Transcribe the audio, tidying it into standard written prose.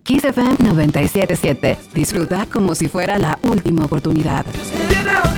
Kiss FM 97.7. Disfruta como si fuera la última oportunidad.